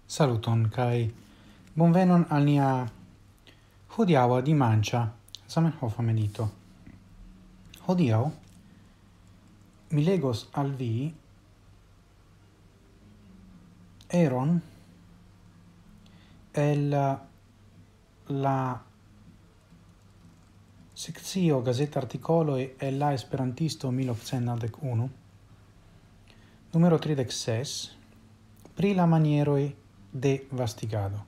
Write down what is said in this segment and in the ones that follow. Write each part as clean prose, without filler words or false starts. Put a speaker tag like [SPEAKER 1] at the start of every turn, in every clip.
[SPEAKER 1] Saluton kai bonvenon al nia hodiaŭa dimanĉa Zamenhof medito. Hodiaŭ mi legos al vi eron el la seccio Gazeta Articoloi e la Esperantisto 1891 numero 36 pri la manieroi de vastigado.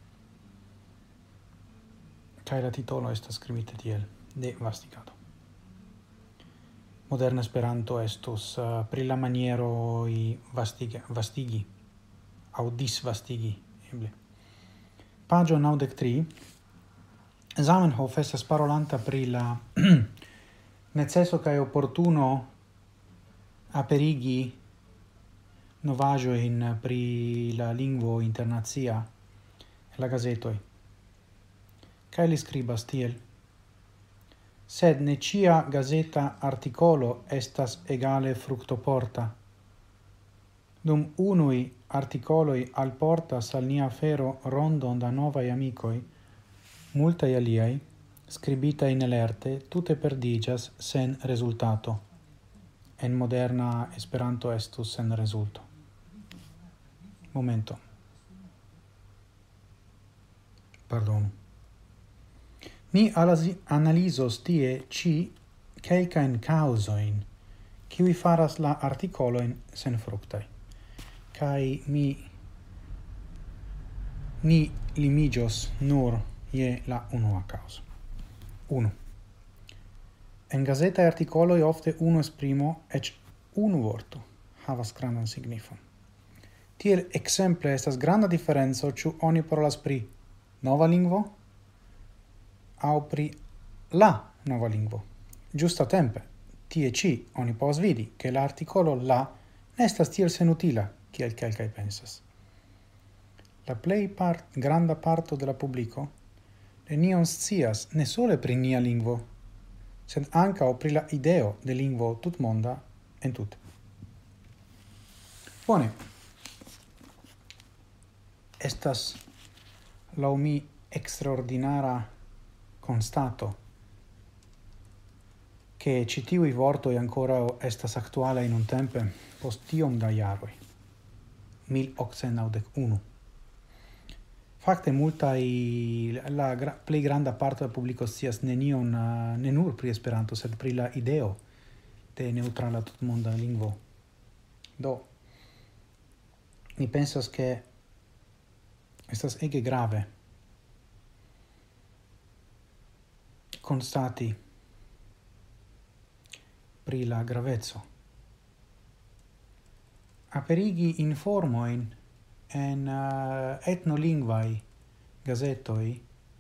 [SPEAKER 1] Kai la titolo estas skribite tiel: de vastigado. Moderna Esperanto estus pri la manieroi vastigi au disvastigi eble. Pagio 93 Zamenhof estas parolanta pri la necesso kai opportuno aperigi novajo in pri la lingvo internazia la gazetoi. Kai li skribas tiel: sed ne cia gazeta articolo estas egale fructoporta. Dum unui articoloi alportas al nia fero rondon da novai amicoi, multai aliai, scribita in alerte, tute perdigas sen resultato. En moderna Esperanto estus sen resulto. Momento. Pardon. Mi analizos tie ci kelkain causoin kiui faras la articoloin sen fructai. Kai ni limigios nur je la unua causa. 1. En gazeta articoloi ofte unu esprimo ec unu vorto havas grandan signifon. Tiel exemple estas granda differenzo ĉu oni parolas pri nova lingvo aŭ pri la nova lingvo. Ĝustatempe, tie ĉi oni povas vidi, ke la artikolo la ne estas tiel senutila, kiel kelkaj pensas. La granda parto de la publiko nenion scias ne sole pri nia lingvo, sed ankaŭ pri la ideo de lingvo tutmonda entute. Bone. Estas laŭ mi extraordinara constato che ci tiui vortoi ancora estas actualai nuntempe post tiom da jaroi. 1891. Fakte multai plei granda parto de publico scias nenion ne nur pri Esperanto, sed pri la ideo de neutrala tutmonda lingvo. Do, mi pensas che estas ege grave constati pri la gravezzo. Aperigi informoin en etnolingvai gazetoi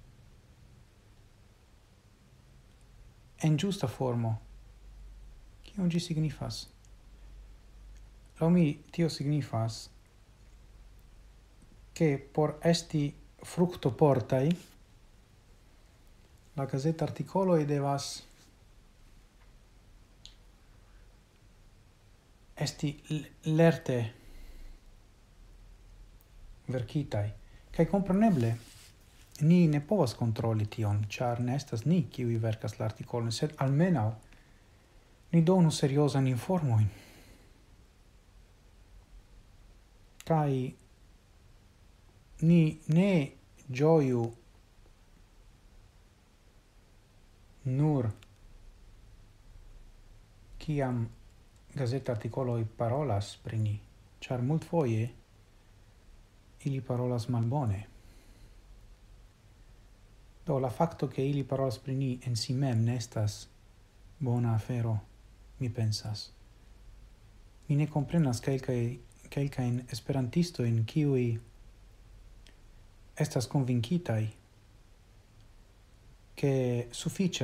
[SPEAKER 1] en giusta formo. Kion ĝi signifas? Laŭ mi tio signifas che por esti fructoportai la gazeta articoloi devas esti lerte verkitai. Kai compreneble ni ne povas kontroli tion, char ne estas ni kiuj verkas la artikolon, sed almenaŭ ni donu seriosan informoin. Kai ni ne gioiu nur kiam gazeta articoloi parolas pri ni, char multfoje ili parolas malbone. Do la facto che ili parolas pri ni en si mem ne estas bona afero, mi pensas. Mi ne comprenas kelkajn esperantistojn kiuj estas convincitaj che sufiĉas